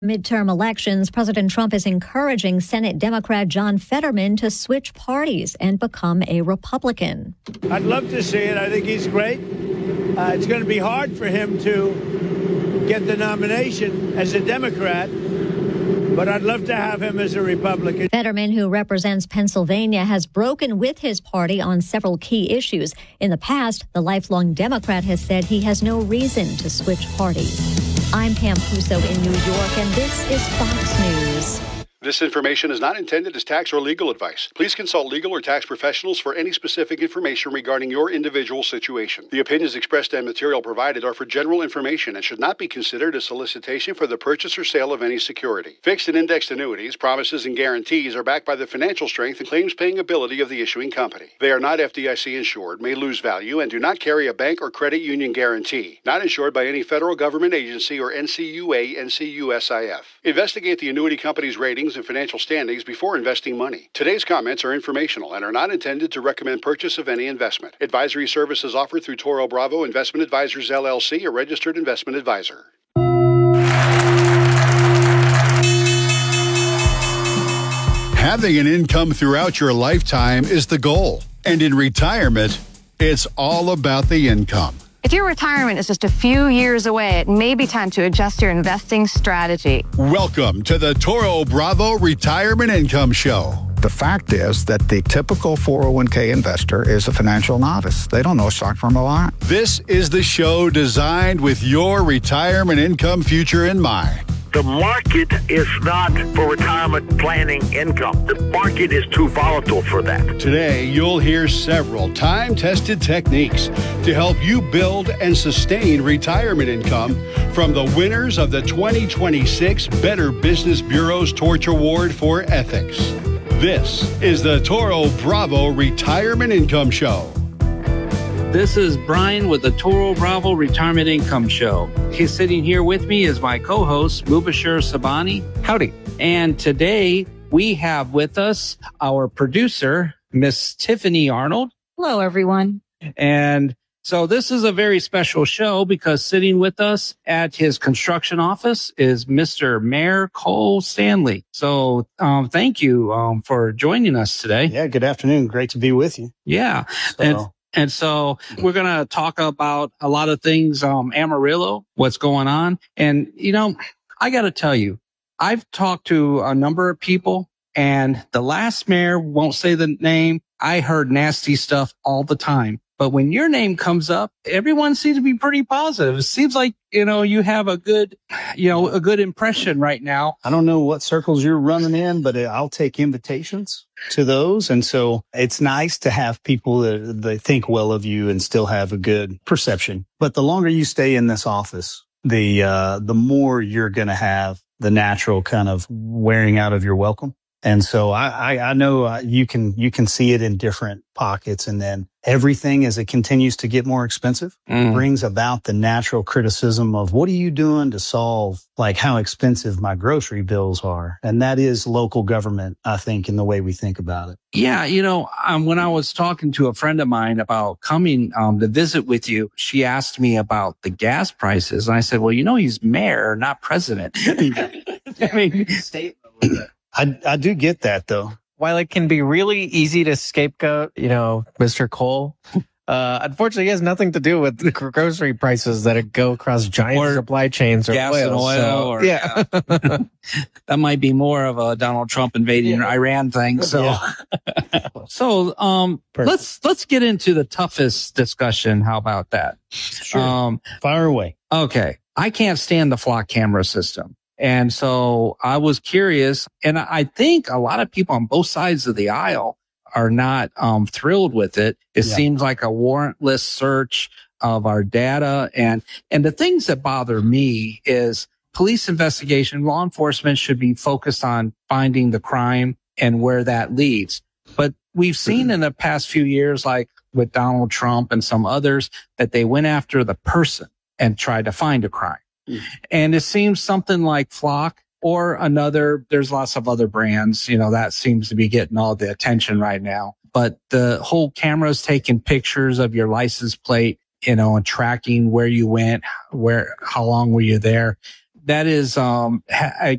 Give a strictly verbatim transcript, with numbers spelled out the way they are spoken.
Midterm elections, President Trump is encouraging Senate Democrat John Fetterman to switch parties and become a Republican. I'd love to see it. I think he's great. Uh, it's going to be hard for him to get the nomination as a Democrat, but I'd love to have him as a Republican. Fetterman, who represents Pennsylvania, has broken with his party on several key issues. In the past, the lifelong Democrat has said he has no reason to switch parties. I'm Pam Puso in New York, and this is Fox News. This information is not intended as tax or legal advice. Please consult legal or tax professionals for any specific information regarding your individual situation. The opinions expressed and material provided are for general information and should not be considered a solicitation for the purchase or sale of any security. Fixed and indexed annuities, promises, and guarantees are backed by the financial strength and claims-paying ability of the issuing company. They are not F D I C insured, may lose value, and do not carry a bank or credit union guarantee. Not insured by any federal government agency or N C U A, N C U S I F. Investigate the annuity company's ratings and financial standings before investing money. Today's comments are informational and are not intended to recommend purchase of any investment. Advisory services offered through Toro Bravo Investment Advisors, L L C, a registered investment advisor. Having an income throughout your lifetime is the goal. And in retirement, it's all about the income. If your retirement is just a few years away, it may be time to adjust your investing strategy. Welcome to the Toro Bravo Retirement Income Show. The fact is that the typical four oh one k investor is a financial novice. They don't know stock from a lot. This is the show designed with your retirement income future in mind. The market is not for retirement planning income. The market is too volatile for that. Today, you'll hear several time-tested techniques to help you build and sustain retirement income from the winners of the twenty twenty-six Better Business Bureau's Torch Award for Ethics. This is the Toro Bravo Retirement Income Show. This is Brian with the Toro Bravo Retirement Income Show. He's sitting here with me as my co-host, Mubashir Sabani. Howdy. And today we have with us our producer, Miss Tiffany Arnold. Hello, everyone. And so this is a very special show because sitting with us at his construction office is Mister Mayor Cole Stanley. So um, thank you um, for joining us today. Yeah, good afternoon. Great to be with you. Yeah. So. And And so we're going to talk about a lot of things, um, Amarillo, what's going on. And, you know, I got to tell you, I've talked to a number of people, and the last mayor, won't say the name, I heard nasty stuff all the time. But when your name comes up, everyone seems to be pretty positive. It seems like, you know, you have a good, you know, a good impression right now. I don't know what circles you're running in, but I'll take invitations to those. And so it's nice to have people that they think well of you and still have a good perception. But the longer you stay in this office, the, uh, the more you're going to have the natural kind of wearing out of your welcome. And so I, I, I know uh, you can, you can see it in different pockets. And then everything as it continues to get more expensive mm. brings about the natural criticism of what are you doing to solve like how expensive my grocery bills are? And that is local government, I think, in the way we think about it. Yeah. You know, um, when I was talking to a friend of mine about coming um, to visit with you, she asked me about the gas prices. And I said, well, you know, he's mayor, not president. I mean, state level. I, I do get that, though. While it can be really easy to scapegoat, you know, Mister Cole, uh, unfortunately, it has nothing to do with the grocery prices that go across giant or supply chains or gas oil. and oil. So, or, yeah. yeah. That might be more of a Donald Trump invading yeah. Iran thing. So, yeah. so, um, Perfect. let's, let's get into the toughest discussion. How about that? Sure. Um, Fire away. Okay. I can't stand the flock camera system. And so I was curious, and I think a lot of people on both sides of the aisle are not um, thrilled with it. It yeah. seems like a warrantless search of our data. And, and the things that bother me is police investigation, law enforcement should be focused on finding the crime and where that leads. But we've seen in the past few years, like with Donald Trump and some others, that they went after the person and tried to find a crime. And it seems something like Flock or another, there's lots of other brands, you know, that seems to be getting all the attention right now. But the whole camera's taking pictures of your license plate, you know, and tracking where you went, where, how long were you there. That is, um, ha-